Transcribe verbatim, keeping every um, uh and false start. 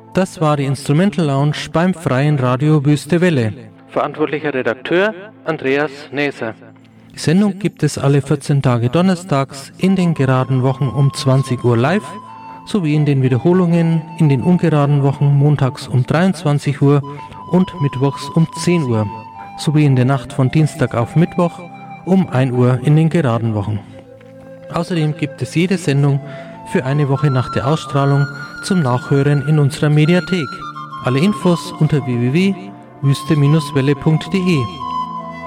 Das war die Instrumental Lounge beim Freien Radio Wüste Welle. Verantwortlicher Redakteur Andreas Näser. Die Sendung gibt es alle vierzehn Tage donnerstags in den geraden Wochen um zwanzig Uhr live, sowie in den Wiederholungen in den ungeraden Wochen montags um dreiundzwanzig Uhr und mittwochs um zehn Uhr, sowie in der Nacht von Dienstag auf Mittwoch um ein Uhr in den geraden Wochen. Außerdem gibt es jede Sendung für eine Woche nach der Ausstrahlung zum Nachhören in unserer Mediathek. Alle Infos unter w w w punkt wüste Bindestrich welle punkt de.